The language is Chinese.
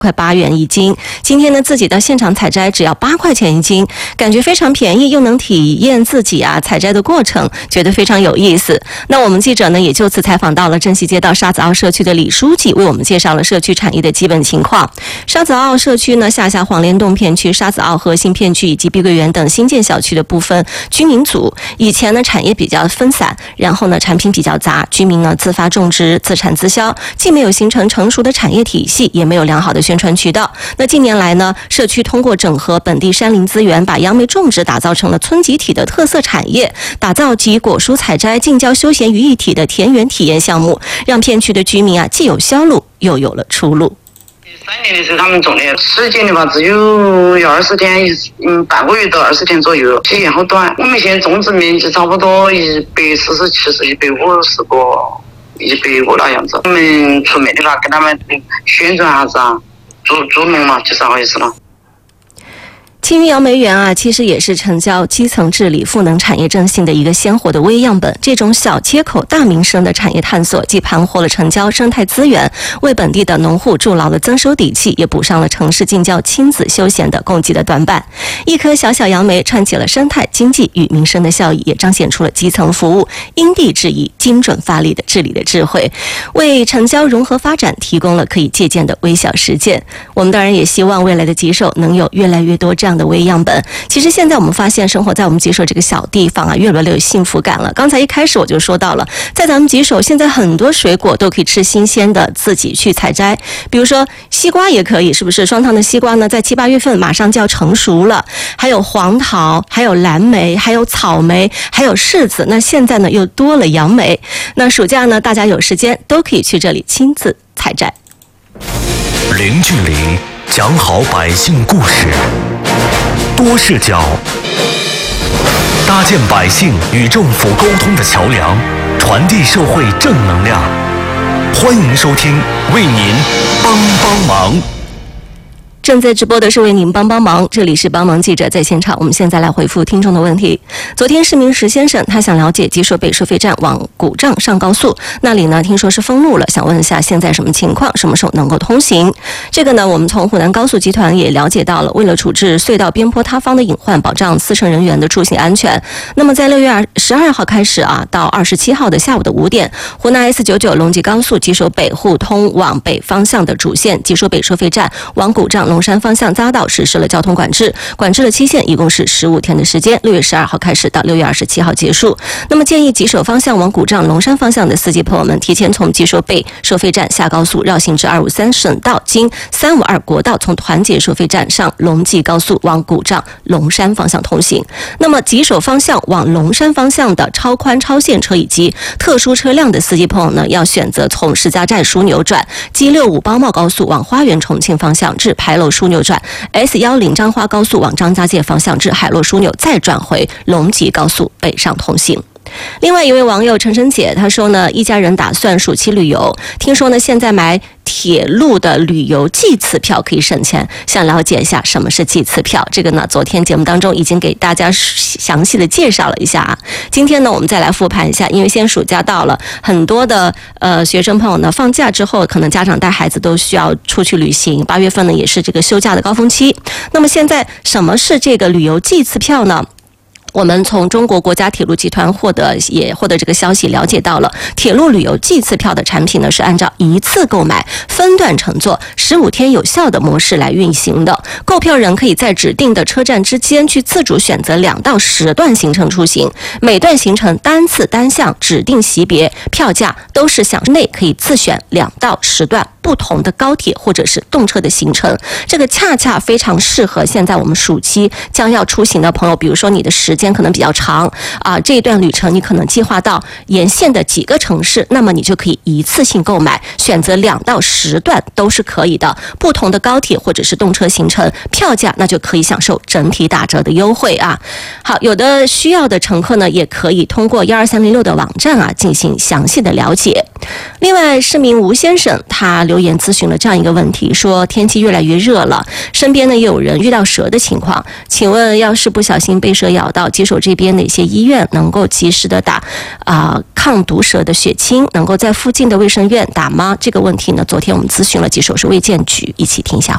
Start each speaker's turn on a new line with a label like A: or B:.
A: 快8元一斤。今天呢，自己到现场采摘只要8块钱一斤，感觉非常便宜，又能体验自己采摘的过程，觉得非常有意思。那我们记者呢也就此采访到了镇西街道沙子坳社区的李书记，为我们介绍了社区产业的基本情况。沙子坳社区呢下辖黄连洞片区、沙子坳核心片区以及碧桂园等新建小区的部分居民组。以前呢产业比较分散，然后呢产品比较杂，居民呢自发种植、自产自销，既没有形成成熟的产业体系，也没有良好的宣传渠道。那近年来呢，社区通过整合本地山林资源，把杨梅种植打造成了村集体的特色产业，打造集果蔬采摘、近郊休闲于一体的田园体验项目，让片区的居民既有销路，又有了出路。
B: 3年的时候他们种的，时间的话只有要20天，半个月到20天左右，期限好短。我们现在种植面积差不多147、150个、100个那样子。我们出面的话，跟他们宣传啥子助农嘛，就是好意思了。
A: 青云杨梅园其实也是城郊基层治理、赋能产业振兴的一个鲜活的微样本。这种小切口大民生的产业探索，既盘活了城郊生态资源，为本地的农户筑牢了增收底气，也补上了城市近郊亲子休闲的供给的短板。一颗小小杨梅串起了生态、经济与民生的效益，也彰显出了基层服务因地制宜、精准发力的治理的智慧，为城郊融合发展提供了可以借鉴的微小实践。我们当然也希望未来的吉首能有越来越多这样的微样本。其实现在我们发现，生活在我们吉首这个小地方越来越有幸福感了。刚才一开始我就说到了，在咱们吉首现在很多水果都可以吃新鲜的，自己去采摘。比如说西瓜也可以，是不是？双塘的西瓜呢，在7、8月份马上就要成熟了。还有黄桃，还有蓝莓，还有草莓，还有柿子。那现在呢又多了杨梅。那暑假呢，大家有时间都可以去这里亲自采摘。
C: 零距离讲好百姓故事，多视角搭建百姓与政府沟通的桥梁，传递社会正能量。欢迎收听，为您帮帮忙。
A: 正在直播的是为您帮帮忙，这里是帮忙记者在现场。我们现在来回复听众的问题。昨天市民石先生他想了解吉首北收费站往古丈上高速那里呢，听说是封路了，想问一下现在什么情况，什么时候能够通行？这个呢，我们从湖南高速集团也了解到了，为了处置隧道边坡塌方的隐患，保障司乘人员的出行安全，那么在6月12号开始到27号的下午的5点，湖南 S99 龙吉高速吉首北互通往北方向的主线吉首北收费站往古丈龙山方向匝道实施了交通管制，管制的期限一共是15天的时间，6月12号开始到6月27号结束。那么建议吉首方向往古丈龙山方向的司机朋友们提前从吉首北收费站下高速，绕行至253省道，经352国道从团结收费站上龙吉高速往古丈龙山方向通行。那么吉首方向往龙山方向的超宽超限车以及特殊车辆的司机朋友呢，要选择从石家寨枢纽转 G65 包茂高速往花园重庆方向至牌楼枢纽转 S10张花高速往张家界方向至海洛枢纽，再转回龙吉高速北上通行。另外一位网友陈晨姐她说呢，一家人打算暑期旅游，听说呢现在买铁路的旅游季次票可以省钱，想了解一下什么是季次票。这个呢昨天节目当中已经给大家详细的介绍了一下今天呢我们再来复盘一下，因为现在暑假到了，很多的学生朋友呢放假之后，可能家长带孩子都需要出去旅行，8月份呢也是这个休假的高峰期。那么现在什么是这个旅游季次票呢？我们从中国国家铁路集团获得这个消息，了解到了铁路旅游季次票的产品呢是按照一次购买、分段乘坐、15天有效的模式来运行的。购票人可以在指定的车站之间去自主选择2到10段行程出行，每段行程单次单项指定级别，票价都是享内可以自选2到10段不同的高铁或者是动车的行程。这个恰恰非常适合现在我们暑期将要出行的朋友，比如说你的时间可能比较长这一段旅程你可能计划到沿线的几个城市，那么你就可以一次性购买，选择2到10段都是可以的不同的高铁或者是动车行程，票价那就可以享受整体打折的优惠好，有的需要的乘客呢也可以通过12306的网站进行详细的了解。另外市民吴先生他留言咨询了这样一个问题，说天气越来越热了，身边呢也有人遇到蛇的情况，请问要是不小心被蛇咬到， 吉首这边哪些医院能够及时的打抗毒蛇的血清，能够在附近的卫生院打吗？这个问题呢，昨天我们咨询了吉首市卫健局，一起听一下。